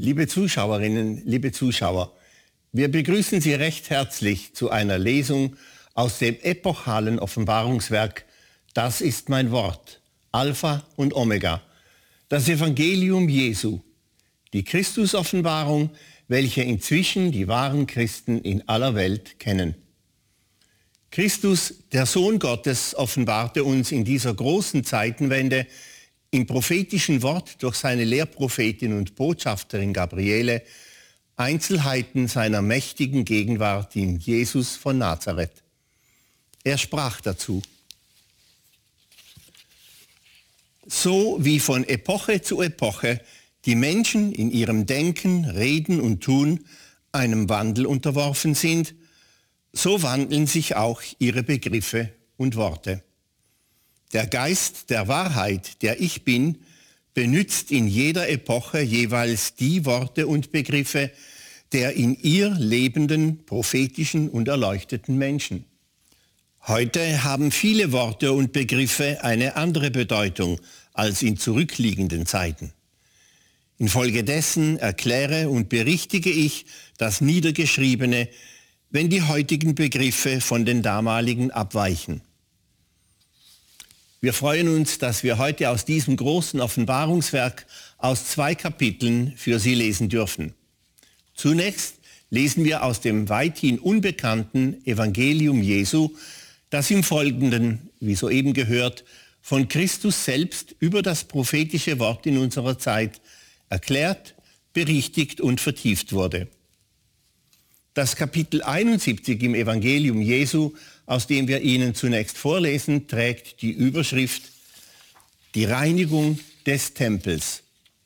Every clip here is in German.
Liebe Zuschauerinnen, liebe Zuschauer, wir begrüßen Sie recht herzlich zu einer Lesung aus dem epochalen Offenbarungswerk Das ist mein Wort, Alpha und Omega, das Evangelium Jesu, die Christusoffenbarung, welche inzwischen die wahren Christen in aller Welt kennen. Christus, der Sohn Gottes, offenbarte uns in dieser großen Zeitenwende im prophetischen Wort durch seine Lehrprophetin und Botschafterin Gabriele Einzelheiten seiner mächtigen Gegenwart in Jesus von Nazareth. Er sprach dazu: So wie von Epoche zu Epoche die Menschen in ihrem Denken, Reden und Tun einem Wandel unterworfen sind, so wandeln sich auch ihre Begriffe und Worte. Der Geist der Wahrheit, der ich bin, benützt in jeder Epoche jeweils die Worte und Begriffe der in ihr lebenden, prophetischen und erleuchteten Menschen. Heute haben viele Worte und Begriffe eine andere Bedeutung als in zurückliegenden Zeiten. Infolgedessen erkläre und berichtige ich das Niedergeschriebene, wenn die heutigen Begriffe von den damaligen abweichen. Wir freuen uns, dass wir heute aus diesem großen Offenbarungswerk aus 2 Kapiteln für Sie lesen dürfen. Zunächst lesen wir aus dem weithin unbekannten Evangelium Jesu, das im Folgenden, wie soeben gehört, von Christus selbst über das prophetische Wort in unserer Zeit erklärt, berichtigt und vertieft wurde. Das Kapitel 71 im Evangelium Jesu, aus dem wir Ihnen zunächst vorlesen, trägt die Überschrift Die Reinigung des Tempels.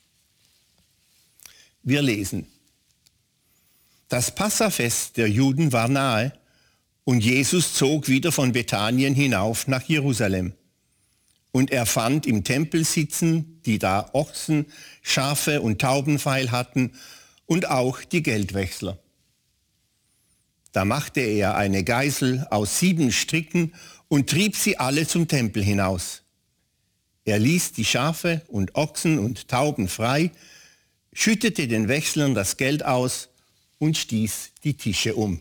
Wir lesen: Das Passafest der Juden war nahe und Jesus zog wieder von Bethanien hinauf nach Jerusalem. Und er fand im Tempel sitzen, die da Ochsen, Schafe und Taubenfeil hatten und auch die Geldwechsler. Da machte er eine Geißel aus 7 Stricken und trieb sie alle zum Tempel hinaus. Er ließ die Schafe und Ochsen und Tauben frei, schüttete den Wechslern das Geld aus und stieß die Tische um.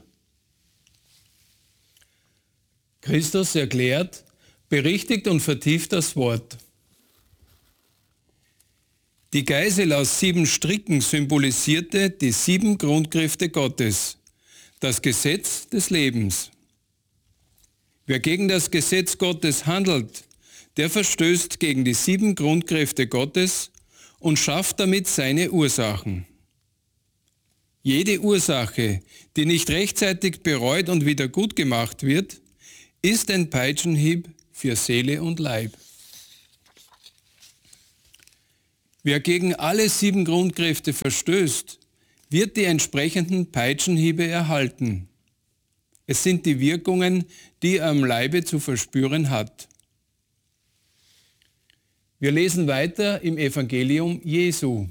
Christus erklärt, berichtigt und vertieft das Wort. Die Geißel aus 7 Stricken symbolisierte die 7 Grundkräfte Gottes, das Gesetz des Lebens. Wer gegen das Gesetz Gottes handelt, der verstößt gegen die 7 Grundkräfte Gottes und schafft damit seine Ursachen. Jede Ursache, die nicht rechtzeitig bereut und wieder gut gemacht wird, ist ein Peitschenhieb für Seele und Leib. Wer gegen alle 7 Grundkräfte verstößt, wird die entsprechenden Peitschenhiebe erhalten. Es sind die Wirkungen, die er am Leibe zu verspüren hat. Wir lesen weiter im Evangelium Jesu.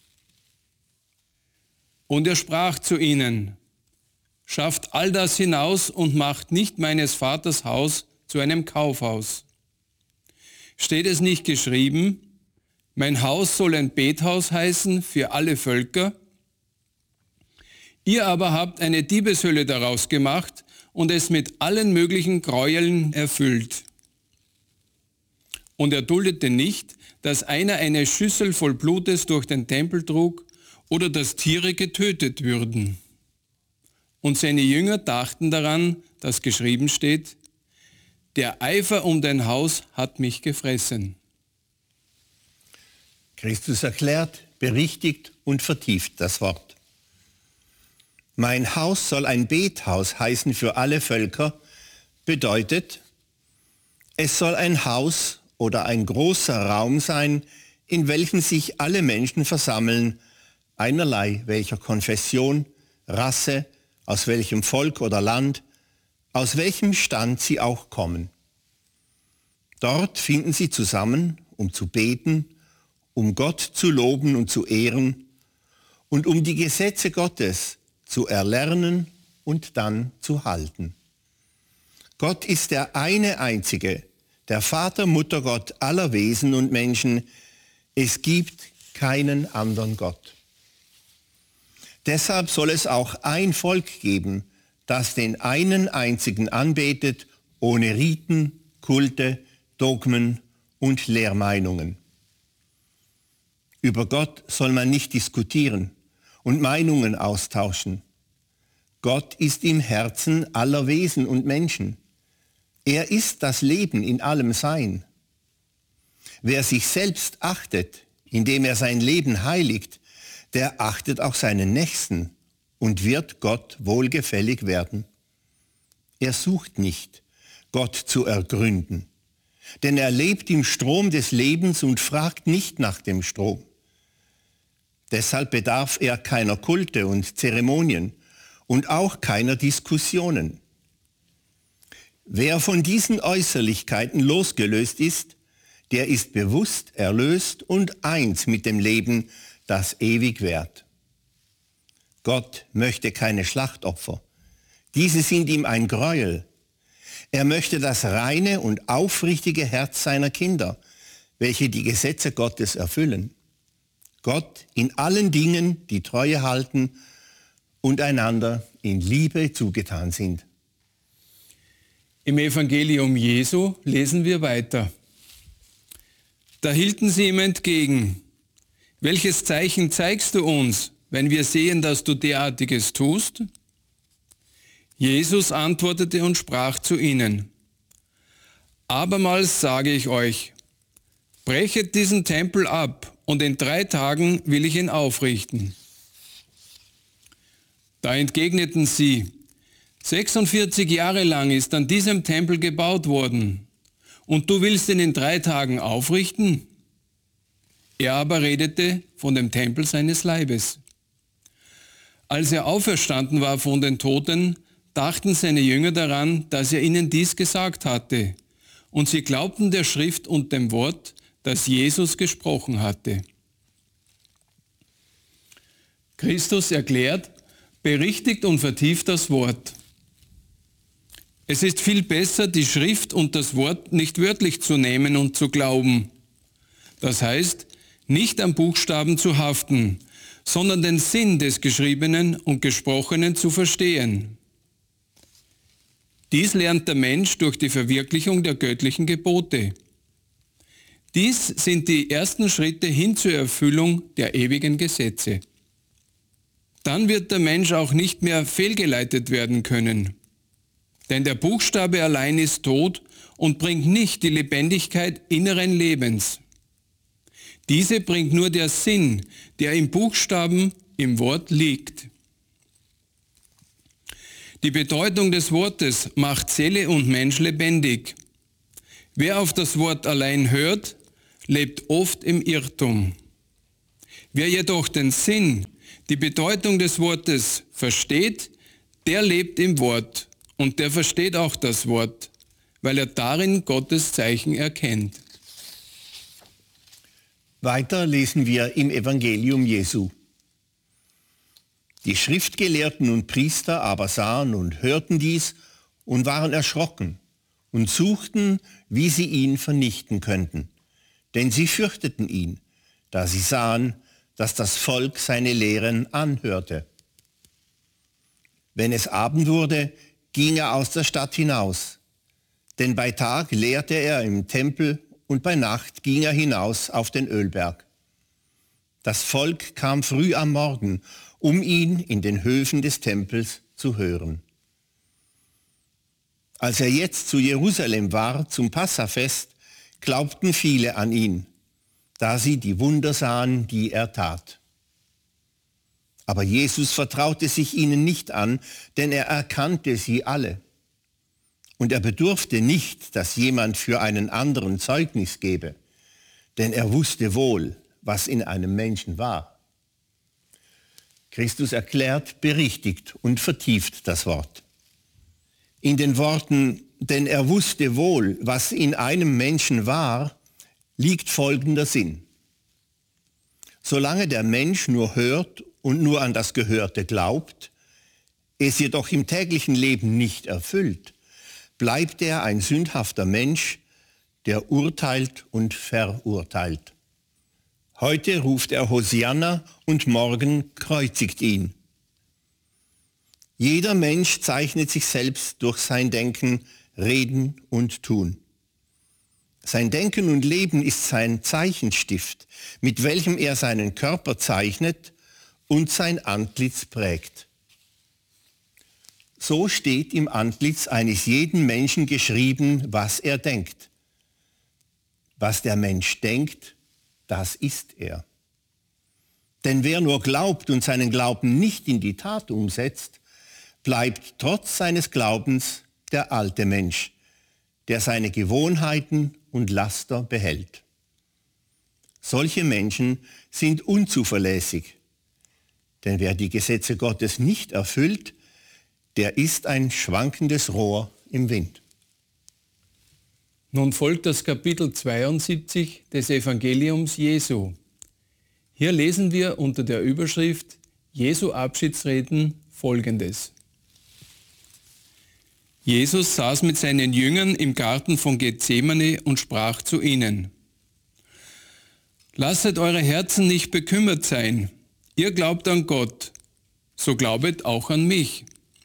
Und er sprach zu ihnen: Schafft all das hinaus und macht nicht meines Vaters Haus zu einem Kaufhaus. Steht es nicht geschrieben, mein Haus soll ein Bethaus heißen für alle Völker? Ihr aber habt eine Diebeshölle daraus gemacht und es mit allen möglichen Gräueln erfüllt. Und er duldete nicht, dass einer eine Schüssel voll Blutes durch den Tempel trug oder dass Tiere getötet würden. Und seine Jünger dachten daran, dass geschrieben steht, der Eifer um dein Haus hat mich gefressen. Christus erklärt, berichtigt und vertieft das Wort. Mein Haus soll ein Bethaus heißen für alle Völker, bedeutet, es soll ein Haus oder ein großer Raum sein, in welchem sich alle Menschen versammeln, einerlei welcher Konfession, Rasse, aus welchem Volk oder Land, aus welchem Stand sie auch kommen. Dort finden sie zusammen, um zu beten, um Gott zu loben und zu ehren und um die Gesetze Gottes zu erlernen und dann zu halten. Gott ist der eine Einzige, der Vater, Mutter, Gott aller Wesen und Menschen. Es gibt keinen anderen Gott. Deshalb soll es auch ein Volk geben, das den einen einzigen anbetet, ohne Riten, Kulte, Dogmen und Lehrmeinungen. Über Gott soll man nicht diskutieren und Meinungen austauschen. Gott ist im Herzen aller Wesen und Menschen. Er ist das Leben in allem Sein. Wer sich selbst achtet, indem er sein Leben heiligt, der achtet auch seinen Nächsten und wird Gott wohlgefällig werden. Er sucht nicht, Gott zu ergründen, denn er lebt im Strom des Lebens und fragt nicht nach dem Strom. Deshalb bedarf er keiner Kulte und Zeremonien und auch keiner Diskussionen. Wer von diesen Äußerlichkeiten losgelöst ist, der ist bewusst erlöst und eins mit dem Leben, das ewig währt. Gott möchte keine Schlachtopfer. Diese sind ihm ein Gräuel. Er möchte das reine und aufrichtige Herz seiner Kinder, welche die Gesetze Gottes erfüllen. Gott in allen Dingen die Treue halten und einander in Liebe zugetan sind. Im Evangelium Jesu lesen wir weiter. Da hielten sie ihm entgegen: Welches Zeichen zeigst du uns, wenn wir sehen, dass du derartiges tust? Jesus antwortete und sprach zu ihnen: Abermals sage ich euch, brechet diesen Tempel ab, und in 3 Tagen will ich ihn aufrichten. Da entgegneten sie: 46 Jahre lang ist an diesem Tempel gebaut worden, und du willst ihn in 3 Tagen aufrichten? Er aber redete von dem Tempel seines Leibes. Als er auferstanden war von den Toten, dachten seine Jünger daran, dass er ihnen dies gesagt hatte, und sie glaubten der Schrift und dem Wort, das Jesus gesprochen hatte. Christus erklärt, berichtigt und vertieft das Wort. Es ist viel besser, die Schrift und das Wort nicht wörtlich zu nehmen und zu glauben. Das heißt, nicht am Buchstaben zu haften, sondern den Sinn des Geschriebenen und Gesprochenen zu verstehen. Dies lernt der Mensch durch die Verwirklichung der göttlichen Gebote. Dies sind die ersten Schritte hin zur Erfüllung der ewigen Gesetze. Dann wird der Mensch auch nicht mehr fehlgeleitet werden können. Denn der Buchstabe allein ist tot und bringt nicht die Lebendigkeit inneren Lebens. Diese bringt nur der Sinn, der im Buchstaben, im Wort liegt. Die Bedeutung des Wortes macht Seele und Mensch lebendig. Wer auf das Wort allein hört, lebt oft im Irrtum. Wer jedoch den Sinn, die Bedeutung des Wortes versteht, der lebt im Wort und der versteht auch das Wort, weil er darin Gottes Zeichen erkennt. Weiter lesen wir im Evangelium Jesu. Die Schriftgelehrten und Priester aber sahen und hörten dies und waren erschrocken und suchten, wie sie ihn vernichten könnten. Denn sie fürchteten ihn, da sie sahen, dass das Volk seine Lehren anhörte. Wenn es Abend wurde, ging er aus der Stadt hinaus. Denn bei Tag lehrte er im Tempel und bei Nacht ging er hinaus auf den Ölberg. Das Volk kam früh am Morgen, um ihn in den Höfen des Tempels zu hören. Als er jetzt zu Jerusalem war, zum Passafest, glaubten viele an ihn, da sie die Wunder sahen, die er tat. Aber Jesus vertraute sich ihnen nicht an, denn er erkannte sie alle. Und er bedurfte nicht, dass jemand für einen anderen Zeugnis gebe, denn er wusste wohl, was in einem Menschen war. Christus erklärt, berichtigt und vertieft das Wort. In den Worten, denn er wusste wohl, was in einem Menschen war, liegt folgender Sinn. Solange der Mensch nur hört und nur an das Gehörte glaubt, es jedoch im täglichen Leben nicht erfüllt, bleibt er ein sündhafter Mensch, der urteilt und verurteilt. Heute ruft er Hosianna und morgen kreuzigt ihn. Jeder Mensch zeichnet sich selbst durch sein Denken, Reden und Tun. Sein Denken und Leben ist sein Zeichenstift, mit welchem er seinen Körper zeichnet und sein Antlitz prägt. So steht im Antlitz eines jeden Menschen geschrieben, was er denkt. Was der Mensch denkt, das ist er. Denn wer nur glaubt und seinen Glauben nicht in die Tat umsetzt, bleibt trotz seines Glaubens der alte Mensch, der seine Gewohnheiten und Laster behält. Solche Menschen sind unzuverlässig, denn wer die Gesetze Gottes nicht erfüllt, der ist ein schwankendes Rohr im Wind. Nun folgt das Kapitel 72 des Evangeliums Jesu. Hier lesen wir unter der Überschrift Jesu Abschiedsreden Folgendes. Jesus saß mit seinen Jüngern im Garten von Gethsemane und sprach zu ihnen: Lasset eure Herzen nicht bekümmert sein. Ihr glaubt an Gott, so glaubet auch an mich.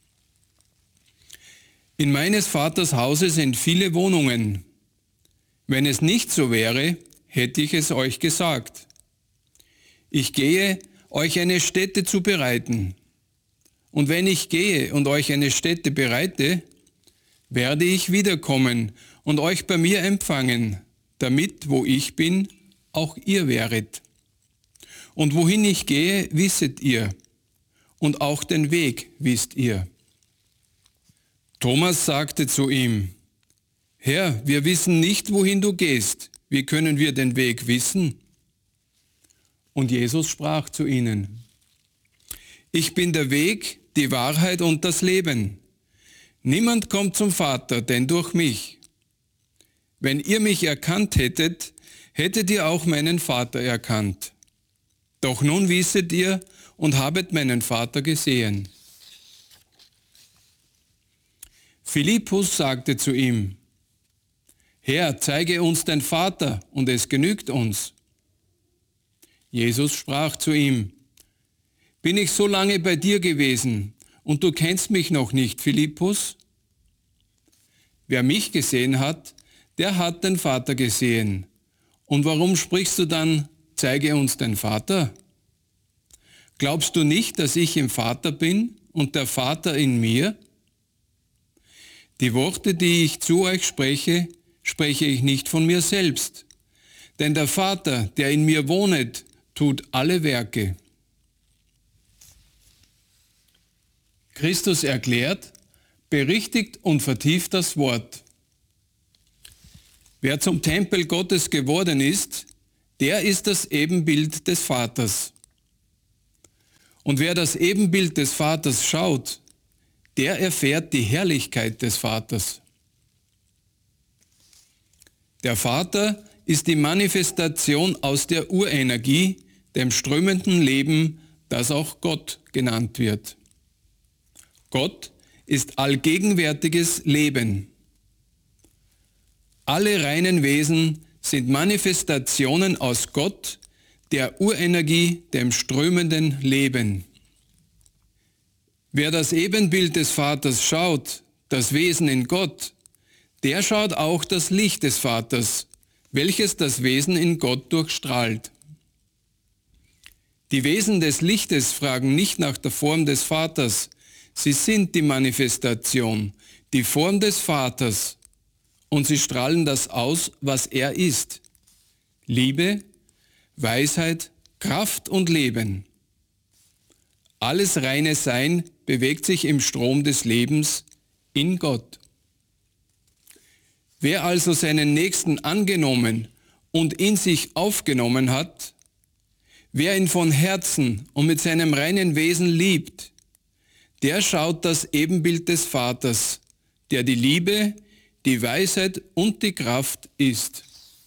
In meines Vaters Hause sind viele Wohnungen. Wenn es nicht so wäre, hätte ich es euch gesagt. Ich gehe, euch eine Stätte zu bereiten. Und wenn ich gehe und euch eine Stätte bereite, werde ich wiederkommen und euch bei mir empfangen, damit, wo ich bin, auch ihr wäret. Und wohin ich gehe, wisset ihr, und auch den Weg wisst ihr. Thomas sagte zu ihm: Herr, wir wissen nicht, wohin du gehst. Wie können wir den Weg wissen? Und Jesus sprach zu ihnen: Ich bin der Weg, die Wahrheit und das Leben. Niemand kommt zum Vater, denn durch mich. Wenn ihr mich erkannt hättet, hättet ihr auch meinen Vater erkannt. Doch nun wisset ihr und habet meinen Vater gesehen. Philippus sagte zu ihm: Herr, zeige uns den Vater, und es genügt uns. Jesus sprach zu ihm: Bin ich so lange bei dir gewesen, und du kennst mich noch nicht, Philippus? Wer mich gesehen hat, der hat den Vater gesehen. Und warum sprichst du dann, zeige uns den Vater? Glaubst du nicht, dass ich im Vater bin und der Vater in mir? Die Worte, die ich zu euch spreche, spreche ich nicht von mir selbst. Denn der Vater, der in mir wohnet, tut alle Werke. Christus erklärt, berichtigt und vertieft das Wort. Wer zum Tempel Gottes geworden ist, der ist das Ebenbild des Vaters. Und wer das Ebenbild des Vaters schaut, der erfährt die Herrlichkeit des Vaters. Der Vater ist die Manifestation aus der Urenergie, dem strömenden Leben, das auch Gott genannt wird. Gott ist allgegenwärtiges Leben. Alle reinen Wesen sind Manifestationen aus Gott, der Urenergie, dem strömenden Leben. Wer das Ebenbild des Vaters schaut, das Wesen in Gott, der schaut auch das Licht des Vaters, welches das Wesen in Gott durchstrahlt. Die Wesen des Lichtes fragen nicht nach der Form des Vaters, sie sind die Manifestation, die Form des Vaters, und sie strahlen das aus, was er ist: Liebe, Weisheit, Kraft und Leben. Alles reine Sein bewegt sich im Strom des Lebens in Gott. Wer also seinen Nächsten angenommen und in sich aufgenommen hat, wer ihn von Herzen und mit seinem reinen Wesen liebt, der schaut das Ebenbild des Vaters, der die Liebe, die Weisheit und die Kraft ist.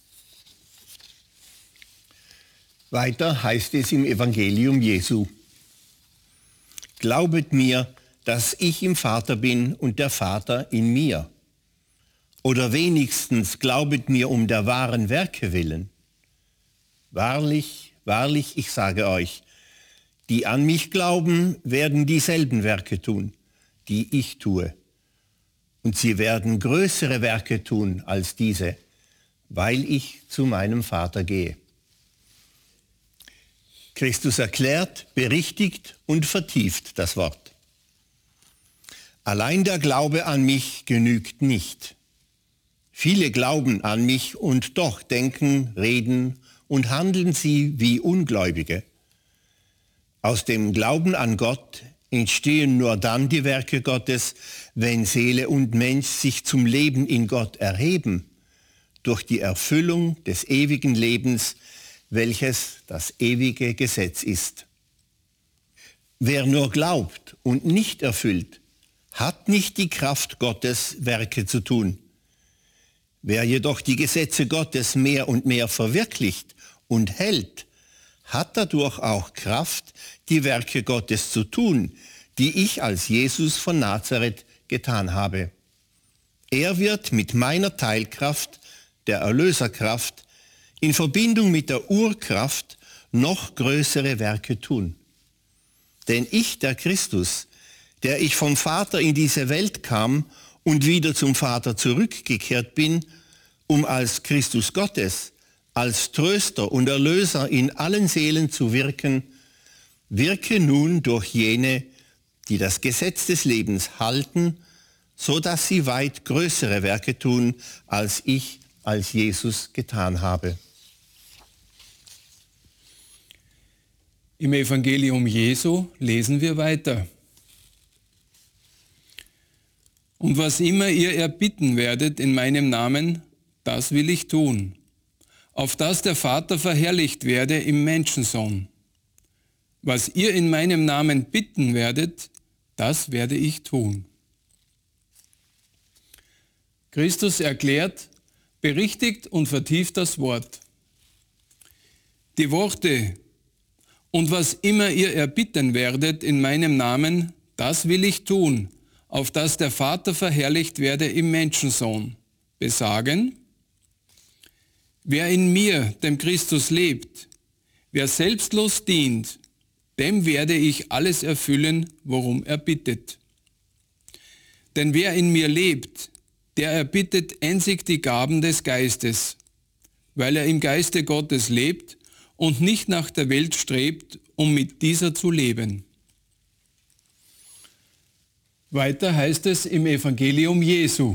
Weiter heißt es im Evangelium Jesu: Glaubet mir, dass ich im Vater bin und der Vater in mir. Oder wenigstens glaubet mir um der wahren Werke willen. Wahrlich, wahrlich, ich sage euch, die an mich glauben, werden dieselben Werke tun. die ich tue. Und sie werden größere Werke tun als diese, weil ich zu meinem Vater gehe. Christus erklärt, berichtigt und vertieft das Wort. Allein der Glaube an mich genügt nicht. Viele glauben an mich und doch denken, reden und handeln sie wie Ungläubige. Aus dem Glauben an Gott entstehen nur dann die Werke Gottes, wenn Seele und Mensch sich zum Leben in Gott erheben, durch die Erfüllung des ewigen Lebens, welches das ewige Gesetz ist. Wer nur glaubt und nicht erfüllt, hat nicht die Kraft Gottes, Werke zu tun. Wer jedoch die Gesetze Gottes mehr und mehr verwirklicht und hält, hat dadurch auch Kraft, die Werke Gottes zu tun, die ich als Jesus von Nazareth getan habe. Er wird mit meiner Teilkraft, der Erlöserkraft, in Verbindung mit der Urkraft noch größere Werke tun. Denn ich, der Christus, der ich vom Vater in diese Welt kam und wieder zum Vater zurückgekehrt bin, um als Christus Gottes, als Tröster und Erlöser in allen Seelen zu wirken, wirke nun durch jene, die das Gesetz des Lebens halten, so dass sie weit größere Werke tun, als ich als Jesus getan habe. Im Evangelium Jesu lesen wir weiter. Und was immer ihr erbitten werdet in meinem Namen, das will ich tun, auf dass der Vater verherrlicht werde im Menschensohn. Was ihr in meinem Namen bitten werdet, das werde ich tun. Christus erklärt, berichtigt und vertieft das Wort. Die Worte, und was immer ihr erbitten werdet in meinem Namen, das will ich tun, auf dass der Vater verherrlicht werde im Menschensohn, besagen, wer in mir, dem Christus, lebt, wer selbstlos dient, dem werde ich alles erfüllen, worum er bittet. Denn wer in mir lebt, der erbittet einzig die Gaben des Geistes, weil er im Geiste Gottes lebt und nicht nach der Welt strebt, um mit dieser zu leben. Weiter heißt es im Evangelium Jesu: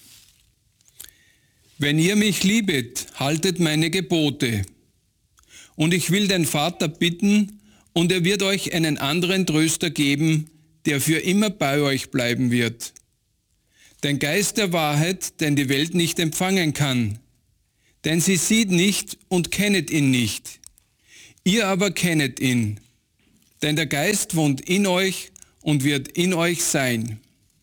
Wenn ihr mich liebet, haltet meine Gebote. Und ich will den Vater bitten, und er wird euch einen anderen Tröster geben, der für immer bei euch bleiben wird. Den Geist der Wahrheit, den die Welt nicht empfangen kann. Denn sie sieht nicht und kennet ihn nicht. Ihr aber kennet ihn. Denn der Geist wohnt in euch und wird in euch sein.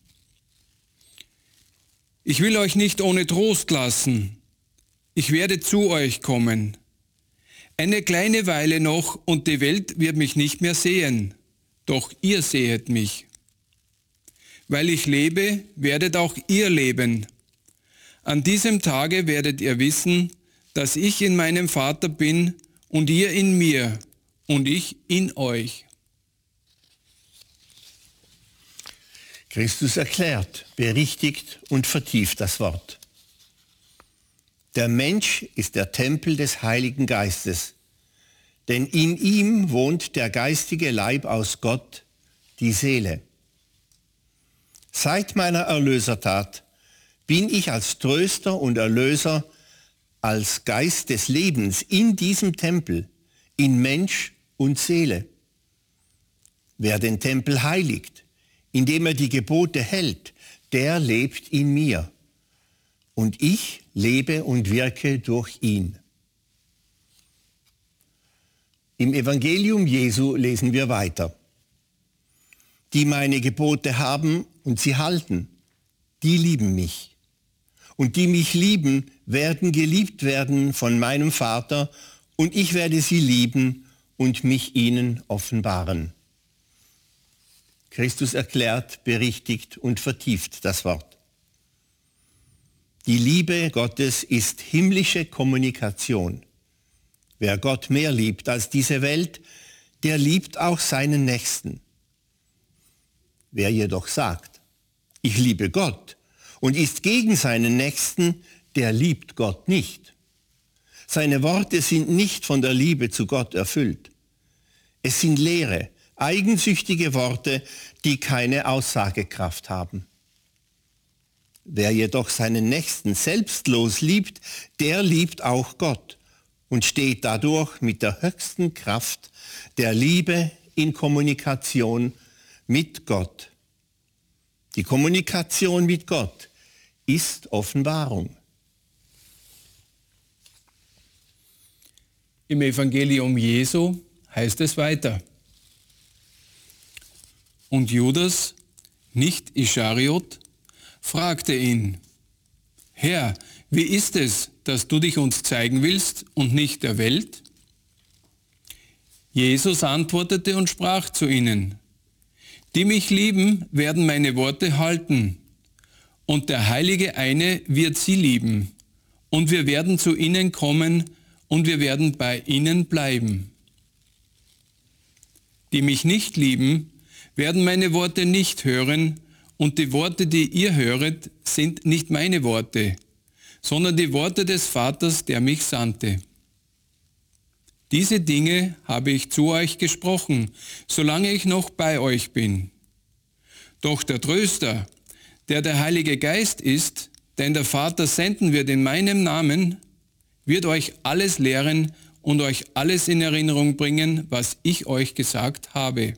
Ich will euch nicht ohne Trost lassen. Ich werde zu euch kommen. Eine kleine Weile noch und die Welt wird mich nicht mehr sehen. Doch ihr sehet mich. Weil ich lebe, werdet auch ihr leben. An diesem Tage werdet ihr wissen, dass ich in meinem Vater bin und ihr in mir und ich in euch. Christus erklärt, berichtigt und vertieft das Wort. Der Mensch ist der Tempel des Heiligen Geistes, denn in ihm wohnt der geistige Leib aus Gott, die Seele. Seit meiner Erlösertat bin ich als Tröster und Erlöser, als Geist des Lebens in diesem Tempel, in Mensch und Seele. Wer den Tempel heiligt, indem er die Gebote hält, der lebt in mir. Und ich lebe und wirke durch ihn. Im Evangelium Jesu lesen wir weiter. Die meine Gebote haben und sie halten, die lieben mich. Und die mich lieben, werden geliebt werden von meinem Vater, und ich werde sie lieben und mich ihnen offenbaren. Christus erklärt, berichtigt und vertieft das Wort. Die Liebe Gottes ist himmlische Kommunikation. Wer Gott mehr liebt als diese Welt, der liebt auch seinen Nächsten. Wer jedoch sagt, ich liebe Gott, und ist gegen seinen Nächsten, der liebt Gott nicht. Seine Worte sind nicht von der Liebe zu Gott erfüllt. Es sind leere, eigensüchtige Worte, die keine Aussagekraft haben. Wer jedoch seinen Nächsten selbstlos liebt, der liebt auch Gott und steht dadurch mit der höchsten Kraft der Liebe in Kommunikation mit Gott. Die Kommunikation mit Gott ist Offenbarung. Im Evangelium Jesu heißt es weiter. Und Judas, nicht Ischariot, fragte ihn, Herr, wie ist es, dass du dich uns zeigen willst und nicht der Welt? Jesus antwortete und sprach zu ihnen, die mich lieben, werden meine Worte halten, und der Heilige eine wird sie lieben, und wir werden zu ihnen kommen, und wir werden bei ihnen bleiben. Die mich nicht lieben, werden meine Worte nicht hören, und die Worte, die ihr höret, sind nicht meine Worte, sondern die Worte des Vaters, der mich sandte. Diese Dinge habe ich zu euch gesprochen, solange ich noch bei euch bin. Doch der Tröster, der Heilige Geist ist, den der Vater senden wird in meinem Namen, wird euch alles lehren und euch alles in Erinnerung bringen, was ich euch gesagt habe.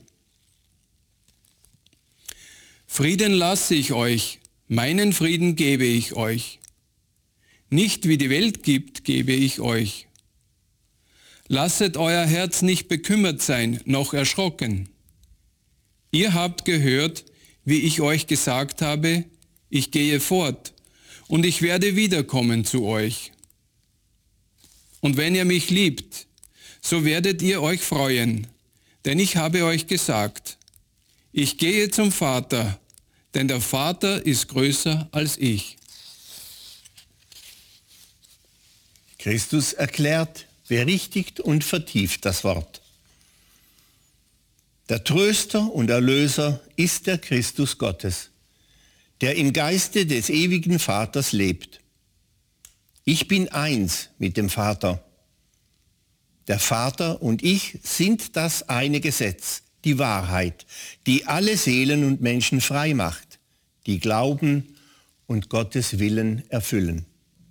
Frieden lasse ich euch, meinen Frieden gebe ich euch. Nicht wie die Welt gibt, gebe ich euch. Lasset euer Herz nicht bekümmert sein, noch erschrocken. Ihr habt gehört, wie ich euch gesagt habe, ich gehe fort, und ich werde wiederkommen zu euch. Und wenn ihr mich liebt, so werdet ihr euch freuen, denn ich habe euch gesagt, ich gehe zum Vater, denn der Vater ist größer als ich. Christus erklärt, berichtigt und vertieft das Wort. Der Tröster und Erlöser ist der Christus Gottes, der im Geiste des ewigen Vaters lebt. Ich bin eins mit dem Vater. Der Vater und ich sind das eine Gesetz, die Wahrheit, die alle Seelen und Menschen frei macht, die glauben und Gottes Willen erfüllen.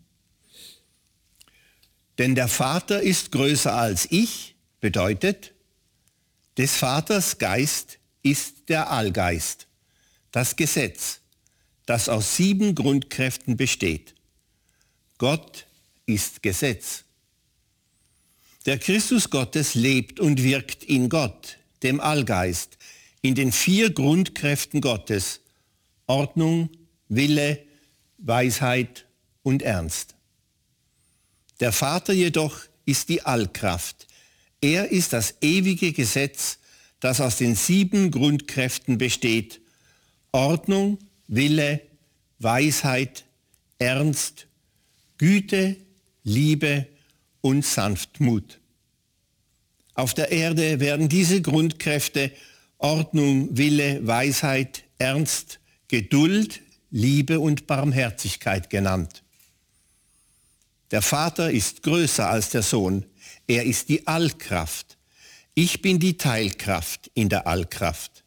Denn der Vater ist größer als ich, bedeutet, des Vaters Geist ist der Allgeist, das Gesetz, das aus 7 Grundkräften besteht. Gott ist Gesetz. Der Christus Gottes lebt und wirkt in Gott, dem Allgeist, in den 4 Grundkräften Gottes, Ordnung, Wille, Weisheit und Ernst. Der Vater jedoch ist die Allkraft. Er ist das ewige Gesetz, das aus den 7 Grundkräften besteht, Ordnung, Wille, Weisheit, Ernst, Güte, Liebe und Sanftmut. Auf der Erde werden diese Grundkräfte Ordnung, Wille, Weisheit, Ernst, Geduld, Liebe und Barmherzigkeit genannt. Der Vater ist größer als der Sohn. Er ist die Allkraft. Ich bin die Teilkraft in der Allkraft.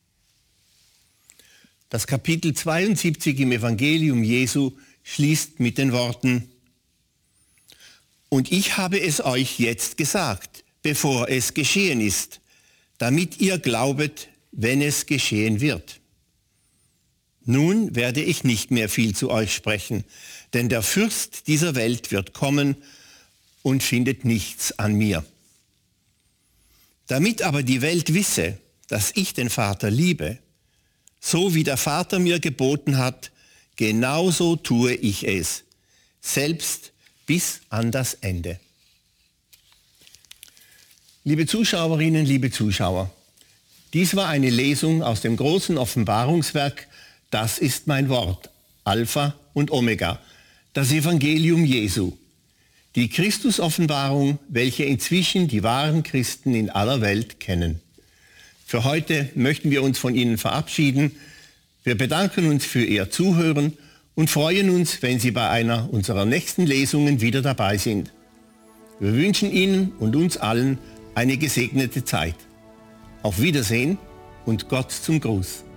Das Kapitel 72 im Evangelium Jesu schließt mit den Worten: Und ich habe es euch jetzt gesagt, bevor es geschehen ist, damit ihr glaubet, wenn es geschehen wird. Nun werde ich nicht mehr viel zu euch sprechen, denn der Fürst dieser Welt wird kommen und findet nichts an mir. Damit aber die Welt wisse, dass ich den Vater liebe, so wie der Vater mir geboten hat, genauso tue ich es, selbst bis an das Ende. Liebe Zuschauerinnen, liebe Zuschauer, dies war eine Lesung aus dem großen Offenbarungswerk Das ist mein Wort, Alpha und Omega, das Evangelium Jesu, die Christus-Offenbarung, welche inzwischen die wahren Christen in aller Welt kennen. Für heute möchten wir uns von Ihnen verabschieden. Wir bedanken uns für Ihr Zuhören und freuen uns, wenn Sie bei einer unserer nächsten Lesungen wieder dabei sind. Wir wünschen Ihnen und uns allen eine gesegnete Zeit. Auf Wiedersehen und Gott zum Gruß.